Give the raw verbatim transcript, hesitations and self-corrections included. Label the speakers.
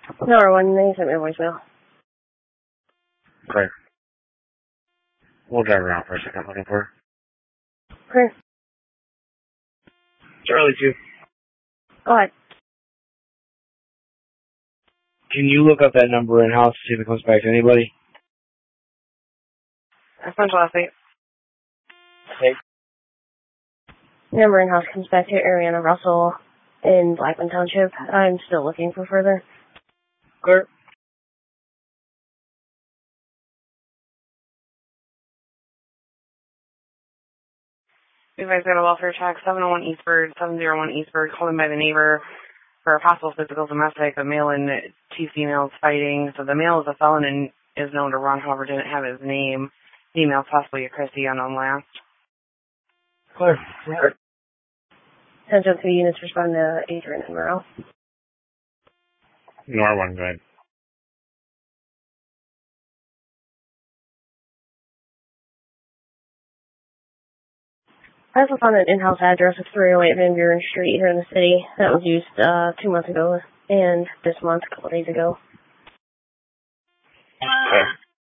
Speaker 1: No, one, they sent me a voicemail.
Speaker 2: Okay. We'll drive around for a second looking for her.
Speaker 1: Okay.
Speaker 2: Charlie two.
Speaker 1: Go ahead.
Speaker 2: Can you look up that number in house to see if it comes back to anybody?
Speaker 1: That's my last name.
Speaker 2: Okay.
Speaker 1: Number in house comes back to Ariana Russell in Blackman Township. I'm still looking for further.
Speaker 2: Clear.
Speaker 1: You guys got a welfare check, seven oh one Eastburg, seven oh one Eastburg, called in by the neighbor for a possible physical domestic. A male and two females fighting. So the male is a felon and is known to run, however, didn't have his name. Female, possibly a Christy, unknown last.
Speaker 2: Clear. Clear.
Speaker 1: ten two units respond to Adrian and Monroe.
Speaker 2: No, R one, go ahead.
Speaker 1: I also found an in-house address of three oh eight Van Buren Street here in the city that was used uh, two months ago and this month, a couple days ago.
Speaker 2: Okay.